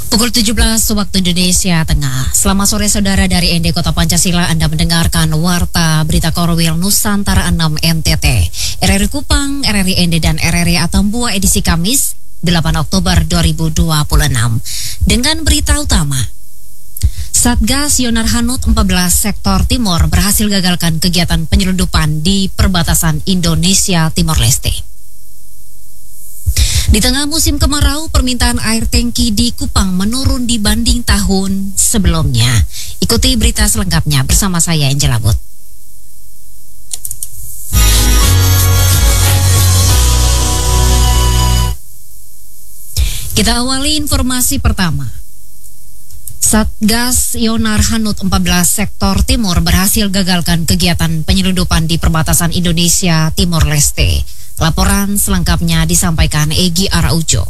Pukul 17 waktu Indonesia Tengah. Selamat sore saudara dari ND Kota Pancasila. Anda mendengarkan Warta Berita Korwil Nusantara 6 NTT. RRI Kupang, RRI ND dan RRI Atambua edisi Kamis 8 Oktober 2026. Dengan berita utama. Satgas Yonar Hanud 14 Sektor Timur berhasil gagalkan kegiatan penyelundupan di perbatasan Indonesia Timor Leste. Di tengah musim kemarau, permintaan air tangki di Kupang menurun dibanding tahun sebelumnya. Ikuti berita selengkapnya bersama saya, Angela Bot. Kita awali informasi pertama. Satgas Yonar Hanud 14 Sektor Timur berhasil gagalkan kegiatan penyelundupan di perbatasan Indonesia Timor Leste. Laporan selengkapnya disampaikan Egy Araujo.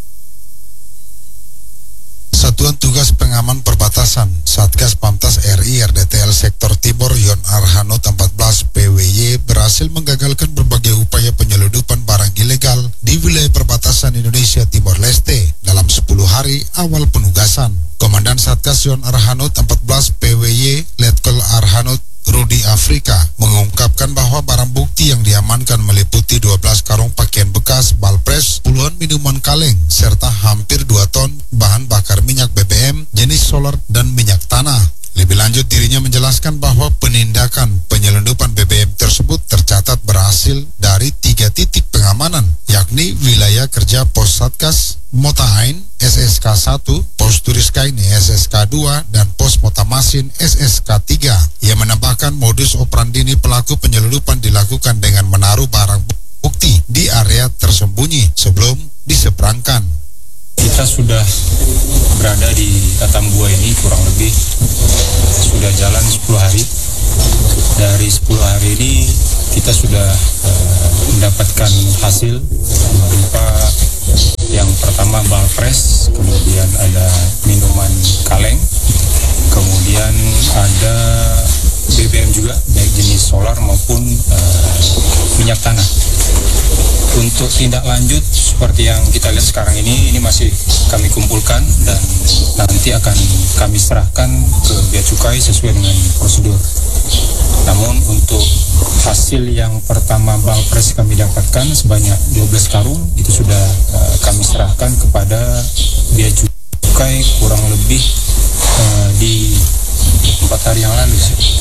Satuan Tugas Pengaman Perbatasan Satgas Pamtas RI RDTL Sektor Timur Yonar Hanud 14 PWY berhasil menggagalkan berbagai upaya penyelundupan barang ilegal di wilayah perbatasan Indonesia Timor Leste dalam 10 hari awal penugasan. Komandan Satgas Yonar Hanud 14 PWY Letkol Arhanud Rudi Afrika mengungkapkan bahwa barang bukti yang diamankan meliputi 12 karung pakaian bekas, balpres, puluhan minuman kaleng, serta hampir 2 ton bahan bakar minyak BBM, jenis solar, dan minyak tanah. Lebih lanjut, dirinya menjelaskan bahwa penindakan penyelundupan BBM tersebut tercatat berhasil dari 3 titik pengamanan, yakni wilayah kerja Pos Satgas Motahain SSK 1, Pos Turiskaini SSK 2, dan Pos Motamasin SSK 3. Ia menambahkan modus operandi pelaku penyelundupan dilakukan dengan menaruh barang bukti di area tersembunyi sebelum diseberangkan. Kita sudah berada di Atambua ini kurang lebih sudah jalan 10 hari. Dari 10 hari ini kita sudah mendapatkan hasil berupa yang pertama balpres, kemudian ada minuman kaleng, kemudian ada BBM juga, baik jenis solar maupun minyak tanah. Untuk tindak lanjut seperti yang kita lihat sekarang ini masih kami kumpulkan dan nanti akan kami serahkan ke Bea Cukai sesuai dengan prosedur. Namun untuk hasil yang pertama balpres kami dapatkan sebanyak 12 karung itu sudah kami serahkan kepada Bea Cukai kurang lebih di 4 hari yang lalu.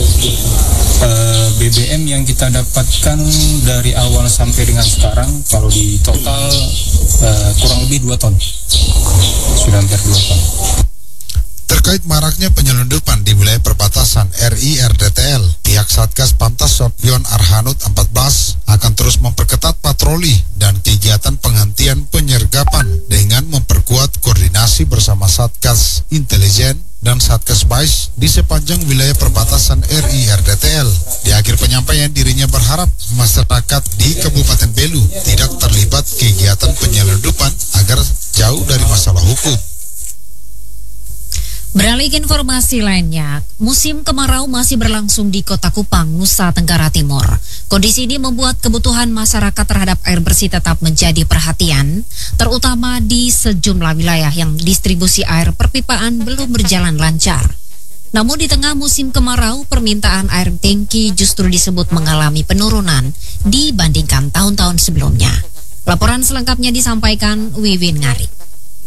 BBM yang kita dapatkan dari awal sampai dengan sekarang kalau di total kurang lebih 2 ton. Sudah hampir 2 ton. Terkait maraknya penyelundupan di wilayah perbatasan RI RDTL, pihak Satgas Pamtas Yonar Hanud 14 akan terus memperketat patroli dan kegiatan penghentian penyergapan dengan memperkuat koordinasi bersama Satgas Intelijen dan Satgas Bais di sepanjang wilayah perbatasan RI RDTL. Di akhir penyampaian, dirinya berharap masyarakat di Kabupaten Belu tidak terlibat kegiatan penyelundupan agar jauh dari masalah hukum. Beralih ke informasi lainnya, musim kemarau masih berlangsung di Kota Kupang, Nusa Tenggara Timur. Kondisi ini membuat kebutuhan masyarakat terhadap air bersih tetap menjadi perhatian, terutama di sejumlah wilayah yang distribusi air perpipaan belum berjalan lancar. Namun di tengah musim kemarau, permintaan air tangki justru disebut mengalami penurunan dibandingkan tahun-tahun sebelumnya. Laporan selengkapnya disampaikan Wiwin Ngari.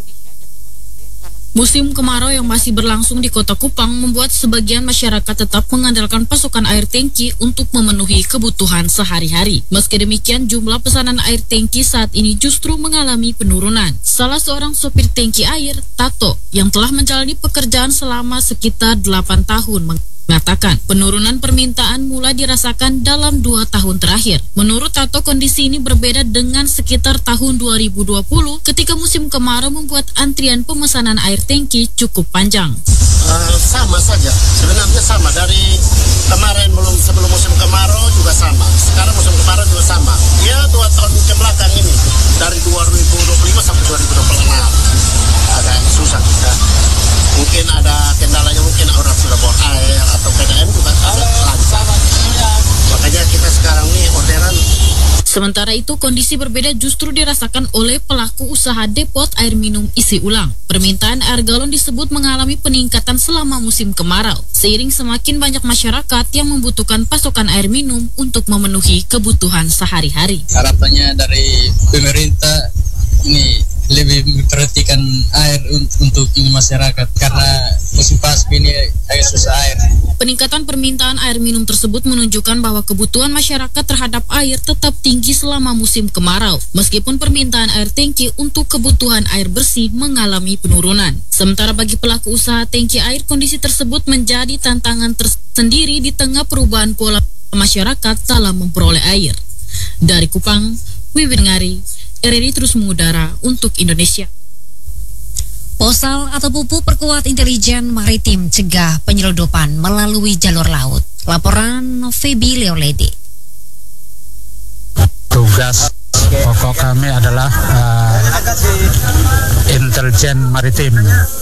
Musim kemarau yang masih berlangsung di Kota Kupang membuat sebagian masyarakat tetap mengandalkan pasokan air tangki untuk memenuhi kebutuhan sehari-hari. Meski demikian, jumlah pesanan air tangki saat ini justru mengalami penurunan. Salah seorang sopir tangki air, Tato, yang telah menjalani pekerjaan selama sekitar 8 tahun, mengatakan penurunan permintaan mulai dirasakan dalam 2 tahun terakhir. Menurut Tato, kondisi ini berbeda dengan sekitar tahun 2020 ketika musim kemarau membuat antrian pemesanan air tangki cukup panjang. Sama saja, sebenarnya sama dari kemarin sebelum musim kemarau juga sama. Sekarang musim kemarau juga sama. Ya 2 tahun ke belakang ini dari 2025 sampai 2026 agak susah kita. Mungkin ada kendalanya, mungkin orang sudah bor air atau PDM juga lancar. Makanya kita sekarang nih orderan Sementara itu, kondisi berbeda justru dirasakan oleh pelaku usaha depot air minum isi ulang. Permintaan air galon disebut mengalami peningkatan selama musim kemarau, seiring semakin banyak masyarakat yang membutuhkan pasokan air minum untuk memenuhi kebutuhan sehari-hari. Harapannya dari pemerintah ini lebih memperhatikan air untuk ini masyarakat, karena musim paski ini agak susah air. Peningkatan permintaan air minum tersebut menunjukkan bahwa kebutuhan masyarakat terhadap air tetap tinggi selama musim kemarau, meskipun permintaan air tangki untuk kebutuhan air bersih mengalami penurunan. Sementara bagi pelaku usaha tangki air, kondisi tersebut menjadi tantangan tersendiri di tengah perubahan pola masyarakat dalam memperoleh air. Dari Kupang, Wiwin Ngari, RRI terus mengudara untuk Indonesia. Posal atau Pupu perkuat intelijen maritim cegah penyeludupan melalui jalur laut. Laporan Feby Leolede. Tugas pokok kami adalah intelijen maritim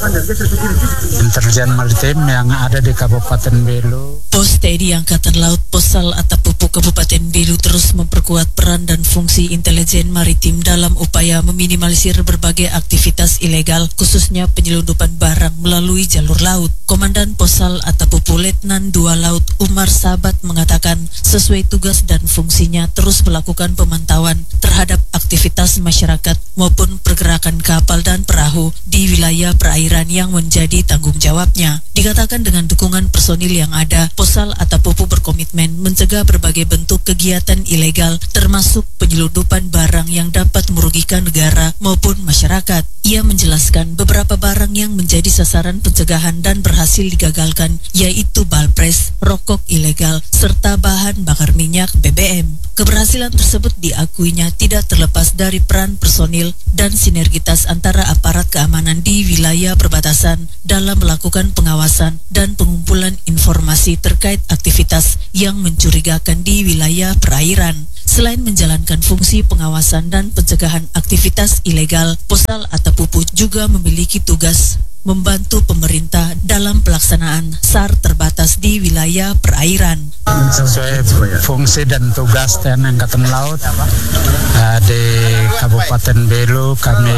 yang ada di Kabupaten Belu. Pos TNI Angkatan Laut Posal atau Pupu Kabupaten Belu terus memperkuat peran dan fungsi intelijen maritim dalam upaya meminimalisir berbagai aktivitas ilegal, khususnya penyelundupan barang melalui jalur laut. Komandan Posal atau Pupu Letnan 2 Laut Umar Sabat mengatakan sesuai tugas dan fungsinya terus melakukan pemantauan terhadap aktivitas masyarakat maupun pergerakan kapal dan perahu di wilayah perairan yang menjadi tanggung jawabnya. Dikatakan dengan dukungan personil yang ada, Posal atau Pupu berkomitmen mencegah berbagai bentuk kegiatan ilegal termasuk penyelundupan barang yang dapat merugikan negara maupun masyarakat. Ia menjelaskan beberapa barang yang menjadi sasaran pencegahan dan berhasil digagalkan yaitu balpres, rokok ilegal, serta bahan bakar minyak BBM. Keberhasilan tersebut diakuinya tidak terlepas dari peran personil dan sinergitas antara aparat keamanan di wilayah perbatasan dalam melakukan pengawasan dan pengumpulan informasi terkait aktivitas yang mencurigakan di wilayah perairan. Selain menjalankan fungsi pengawasan dan pencegahan aktivitas ilegal, Posal atau Pupu juga memiliki tugas membantu pemerintah dalam pelaksanaan SAR terbatas di wilayah perairan. Sesuai fungsi dan tugas TNI Angkatan Laut di Kabupaten Belu, kami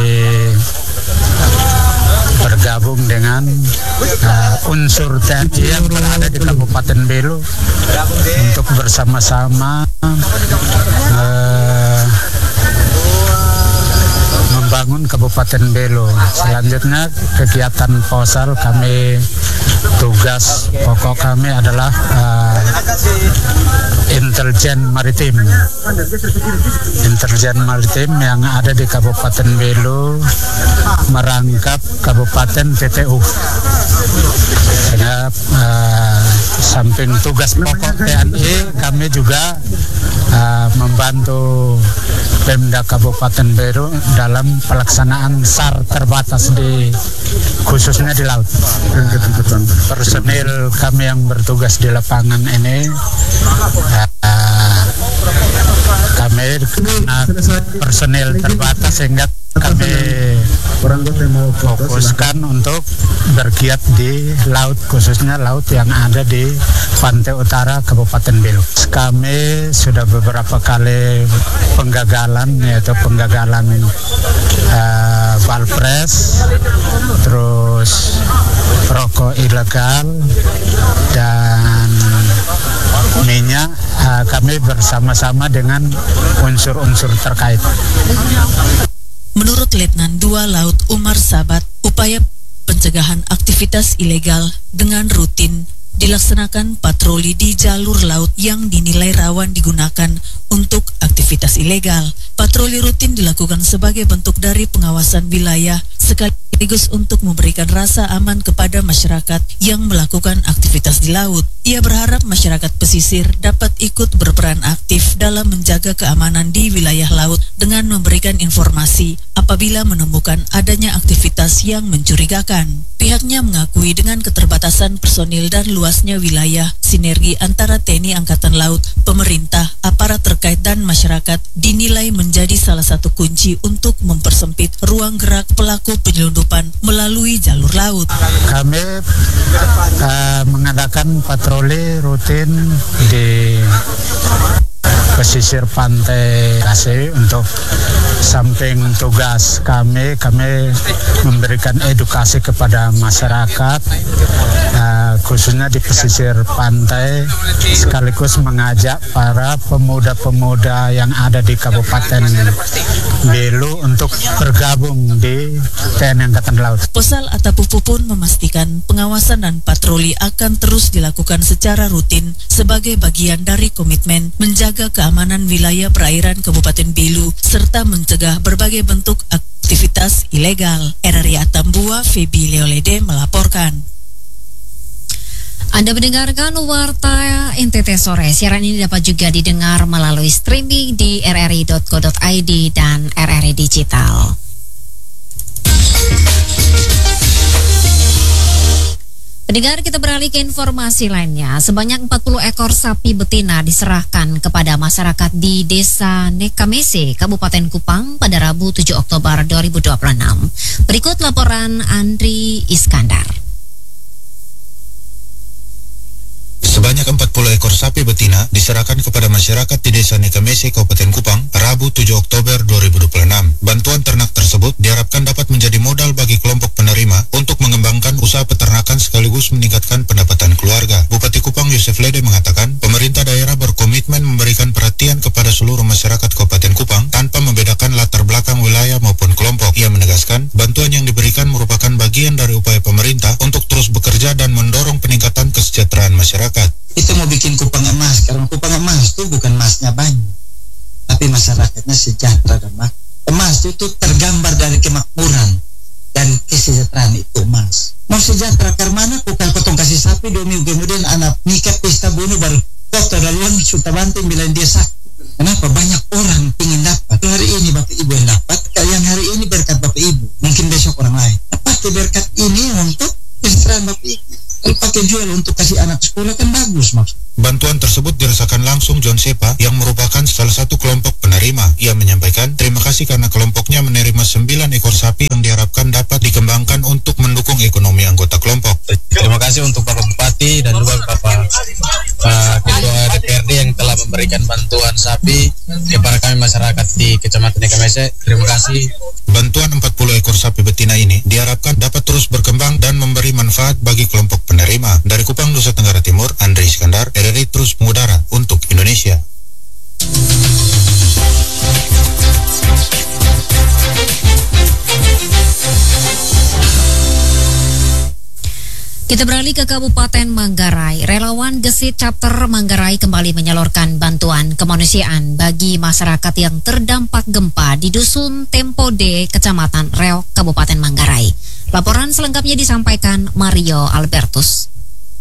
bergabung dengan unsur TNI yang berada di Kabupaten Belu untuk bersama-sama membangun Kabupaten Belu. Selanjutnya kegiatan Posal, kami tugas pokok kami adalah intelijen maritim yang ada di Kabupaten Belu merangkap Kabupaten TTU. Sehingga samping tugas pokok TNI, kami juga membantu Pemda Kabupaten Belu dalam pelaksanaan SAR terbatas khususnya di laut. Personil kami yang bertugas di lapangan ini kami personil terbatas sehingga kami fokuskan untuk bergiat di laut, khususnya laut yang ada di pantai utara Kabupaten Belu. Kami sudah beberapa kali penggagalan, yaitu penggagalan balpres, terus rokok ilegal dan minyak. Kami bersama-sama dengan unsur-unsur terkait. Menurut Letnan 2 Laut Umar Sabat, upaya pencegahan aktivitas ilegal dengan rutin dilaksanakan patroli di jalur laut yang dinilai rawan digunakan untuk aktivitas ilegal. Patroli rutin dilakukan sebagai bentuk dari pengawasan wilayah sekaligus untuk memberikan rasa aman kepada masyarakat yang melakukan aktivitas di laut. Ia berharap masyarakat pesisir dapat ikut berperan aktif dalam menjaga keamanan di wilayah laut dengan memberikan informasi apabila menemukan adanya aktivitas yang mencurigakan. Pihaknya mengakui dengan keterbatasan personil dan luasnya wilayah, sinergi antara TNI Angkatan Laut, pemerintah, aparat terkait dan masyarakat dinilai menjadi salah satu kunci untuk mempersempit ruang gerak pelaku penyelundupan melalui jalur laut. Kami mengadakan patroli rutin di pesisir pantai Kasih. Untuk samping tugas kami memberikan edukasi kepada masyarakat, khususnya di pesisir pantai, sekaligus mengajak para pemuda-pemuda yang ada di Kabupaten Belu untuk bergabung di TNI Angkatan Laut. Posal Atapupu pun memastikan pengawasan dan patroli akan terus dilakukan secara rutin sebagai bagian dari komitmen menjaga keamanan wilayah perairan Kabupaten Belu serta mencegah berbagai bentuk aktivitas ilegal. RRI Atambua, Febi Leolede melaporkan. Anda mendengarkan Warta NTT Sore. Siaran ini dapat juga didengar melalui streaming di rri.co.id dan RRI Digital. Pendengar, kita beralih ke informasi lainnya. Sebanyak 40 ekor sapi betina diserahkan kepada masyarakat di Desa Nekamese, Kabupaten Kupang pada Rabu 7 Oktober 2026. Berikut laporan Andri Iskandar. Sebanyak 40 ekor sapi betina diserahkan kepada masyarakat di Desa Nekamese, Kabupaten Kupang, Rabu 7 Oktober 2026. Bantuan ternak tersebut diharapkan dapat menjadi modal bagi kelompok penerima untuk mengembangkan usaha peternakan sekaligus meningkatkan pendapatan keluarga. Bupati Kupang Yusef Lede mengatakan, pemerintah daerah berkomitmen memberikan perhatian kepada seluruh masyarakat Kabupaten Kupang tanpa membedakan latar belakang wilayah maupun kelompok. Ia menegaskan, bantuan yang diberikan merupakan bagian dari upaya pemerintah untuk terus bekerja dan mendorong peningkatan kesejahteraan masyarakat. Kita mau bikin Kupang emas, karena Kupang emas itu bukan emasnya banyak, tapi masyarakatnya sejahtera dan makmur. Emas itu tergambar dari kemakmuran dan kesejahteraan itu emas. Mau sejahtera karena mana? Bukan potong kasih sapi 2 minggu kemudian anak nikah pesta bunuh baru dokter laluan sudah banting bilang dia sakit. Kenapa? Banyak orang ingin dapat. Hari ini Bapak Ibu yang dapat, yang hari ini berkat Bapak Ibu, mungkin besok orang lain. Dapat berkat ini untuk kesejahteraan Bapak Ibu. Kalau pakai jual untuk kasih anak sekolah kan bagus maksud. Bantuan tersebut dirasakan langsung John Sepa yang merupakan salah satu kelompok penerima. Ia menyampaikan terima kasih karena kelompoknya menerima 9 ekor sapi yang diharapkan dapat dikembangkan untuk mendukung ekonomi anggota kelompok. Terima kasih untuk Bapak Bupati dan juga Bapak Ketua DPRD yang telah memberikan bantuan sapi kepada kami masyarakat di Kecamatan Nekamese. Terima kasih. Bantuan 40 ekor sapi betina ini diharapkan dapat terus berkembang dan memberi manfaat bagi kelompok penerima. Dari Kupang, Nusa Tenggara Timur, Andri Iskandar, RRI terus mengudara untuk Indonesia. Kita beralih ke Kabupaten Manggarai. Relawan Gesit Chapter Manggarai kembali menyalurkan bantuan kemanusiaan bagi masyarakat yang terdampak gempa di Dusun Tempode, Kecamatan Reok, Kabupaten Manggarai. Laporan selengkapnya disampaikan Mario Albertus.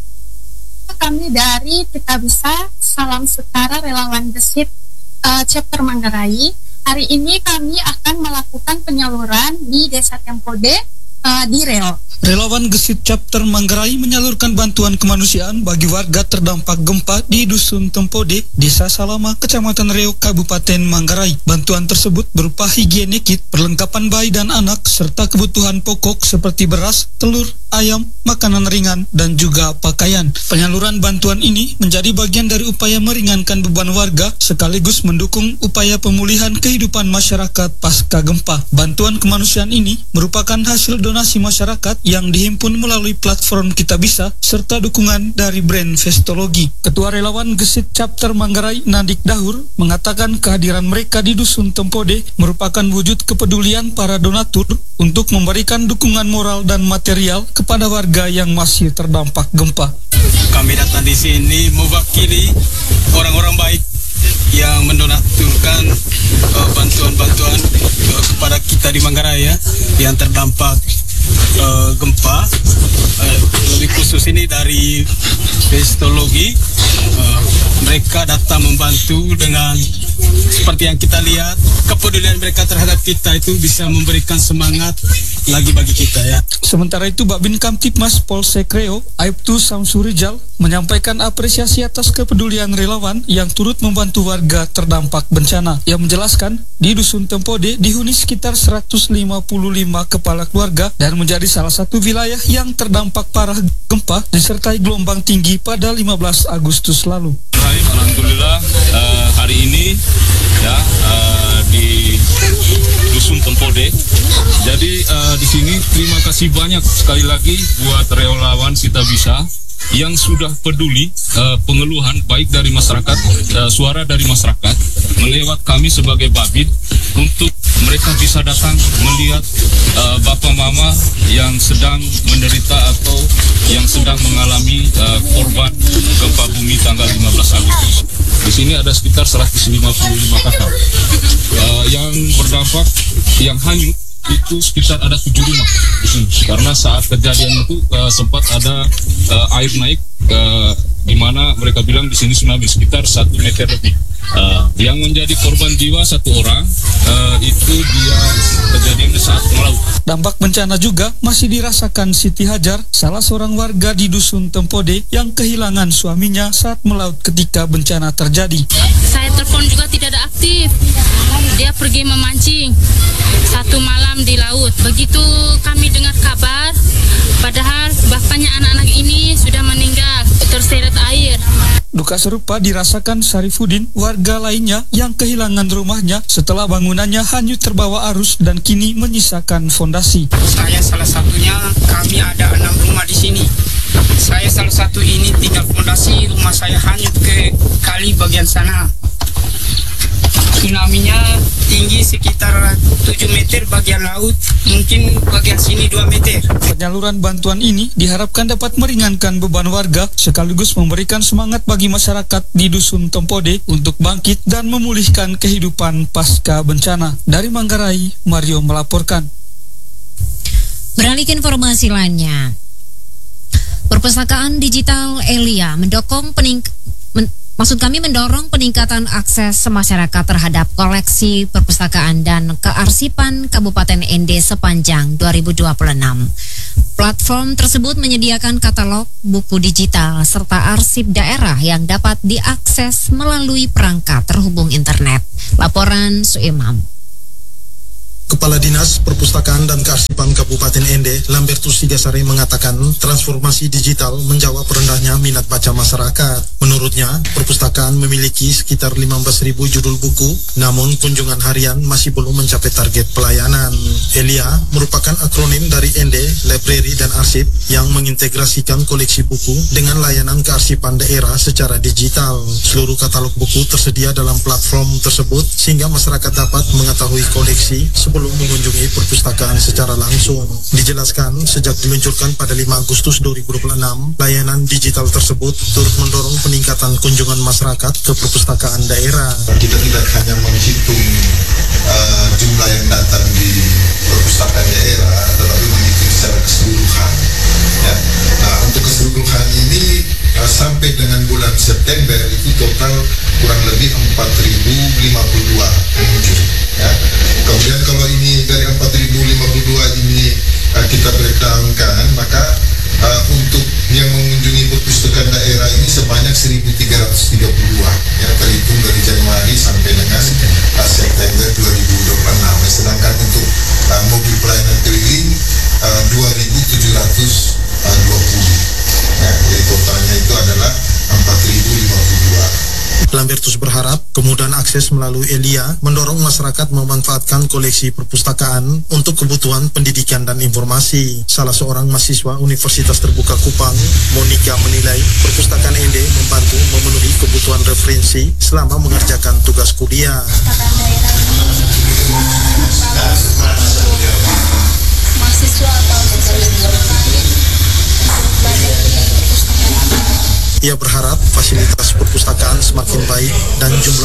Kami dari Kitabisa Salam Setara Relawan Gesit Chapter Manggarai. Hari ini kami akan melakukan penyaluran di Desa Tempode di Reok. Relawan Gesit Chapter Manggarai menyalurkan bantuan kemanusiaan bagi warga terdampak gempa di Dusun Tempode, Desa Salama, Kecamatan Reok, Kabupaten Manggarai. Bantuan tersebut berupa higiene kit, perlengkapan bayi dan anak, serta kebutuhan pokok seperti beras, telur, ayam, makanan ringan, dan juga pakaian. Penyaluran bantuan ini menjadi bagian dari upaya meringankan beban warga sekaligus mendukung upaya pemulihan kehidupan masyarakat pasca gempa. Bantuan kemanusiaan ini merupakan hasil donasi masyarakat yang dihimpun melalui platform Kitabisa serta dukungan dari brand Vestologi. Ketua Relawan Gesit Chapter Manggarai, Nadik Dahur, mengatakan kehadiran mereka di Dusun Tempode merupakan wujud kepedulian para donatur untuk memberikan dukungan moral dan material kepada warga yang masih terdampak gempa. Kami datang di sini mewakili orang-orang baik yang mendonaturkan bantuan-bantuan kepada kita di Manggarai ya, yang terdampak gempa. Lebih khusus ini dari Vestologi, mereka datang membantu dengan seperti yang kita lihat, kepedulian mereka terhadap kita itu bisa memberikan semangat lagi bagi kita ya. Sementara itu Babin Kamtipmas Polsek Reok, Aibtu Samsurijal, menyampaikan apresiasi atas kepedulian relawan yang turut membantu warga terdampak bencana. Ia menjelaskan di Dusun Tempode dihuni sekitar 155 kepala keluarga dan menjadi salah satu wilayah yang terdampak parah gempa disertai gelombang tinggi pada 15 Agustus lalu. Alhamdulillah hari hari ini ya di Dusun Tempode. Jadi di sini terima kasih banyak sekali lagi buat relawan Kitabisa yang sudah peduli pengeluhan baik dari masyarakat, suara dari masyarakat melewat kami sebagai Babin untuk mereka bisa datang melihat bapak mama yang sedang menderita atau yang sedang mengalami korban gempa bumi tanggal 15 Agustus. Di sini ada sekitar 155 kakak yang berdampak, yang hanyut itu sekitar ada 7 rumah di sini. Karena saat kejadian itu sempat ada air naik di mana mereka bilang di sini tsunami sekitar 1 meter lebih. Yang menjadi korban jiwa 1 orang itu dia kejadian saat melaut. Dampak bencana juga masih dirasakan Siti Hajar, salah seorang warga di Dusun Tempode yang kehilangan suaminya saat melaut ketika bencana terjadi. Saya telepon juga tidak ada aktif. Dia pergi memancing 1 malam di laut. Begitu kami dengar kabar, padahal bapaknya anak-anak ini sudah meninggal terseret air. Duka serupa dirasakan Syarifuddin, warga lainnya yang kehilangan rumahnya setelah bangunannya hanyut terbawa arus dan kini menyisakan fondasi. Saya salah satunya, kami ada 6 rumah di sini. Saya salah satu ini tinggal fondasi, rumah saya hanyut ke kali bagian sana. Tsunami-nya tinggi sekitar 7 meter bagian laut, mungkin bagian sini 2 meter. Penyaluran bantuan ini diharapkan dapat meringankan beban warga sekaligus memberikan semangat bagi masyarakat di Dusun Tempode untuk bangkit dan memulihkan kehidupan pasca bencana. Dari Manggarai, Mario melaporkan. Beralih ke informasi lainnya. Perpustakaan digital Elia mendorong peningkatan akses masyarakat terhadap koleksi perpustakaan dan kearsipan Kabupaten Ende sepanjang 2026. Platform tersebut menyediakan katalog buku digital serta arsip daerah yang dapat diakses melalui perangkat terhubung internet. Laporan Suimam. Kepala Dinas Perpustakaan dan Kearsipan Kabupaten Ende, Lambertus Sigasari mengatakan transformasi digital menjawab rendahnya minat baca masyarakat. Menurutnya, perpustakaan memiliki sekitar 15.000 judul buku, namun kunjungan harian masih belum mencapai target pelayanan. Elia merupakan akronim dari Ende, Library dan Arsip yang mengintegrasikan koleksi buku dengan layanan kearsipan daerah secara digital. Seluruh katalog buku tersedia dalam platform tersebut sehingga masyarakat dapat mengetahui koleksi sebelum mengunjungi perpustakaan secara langsung. Dijelaskan, sejak diluncurkan pada 5 Agustus 2026, layanan digital tersebut turut mendorong peningkatan kunjungan masyarakat ke perpustakaan daerah. Kita tidak hanya menghitung jumlah yang datang di perpustakaan daerah, tetapi menghitung secara keseluruhan. Ya. Nah, untuk keseluruhan ini sampai dengan bulan September itu total kurang lebih 4.052 pengunjung. Ya. Kemudian kalau ini dari 4.052 ini kita breakdownkan, maka untuk yang mengunjungi perpustakaan daerah ini sebanyak 1.332 ya, terhitung dari Januari sampai dengan September 2026. Sedangkan untuk mobil pelayanan keliling 2.720 ya, jadi totalnya itu adalah 4.052. Lambertus berharap kemudahan akses melalui Elia mendorong masyarakat memanfaatkan koleksi perpustakaan untuk kebutuhan pendidikan dan informasi. Salah seorang mahasiswa Universitas Terbuka Kupang, Monica, menilai perpustakaan Ende membantu memenuhi kebutuhan referensi selama mengerjakan tugas kuliah. Mahasiswa atau siswa Ia berharap fasilitas perpustakaan semakin baik dan jumlah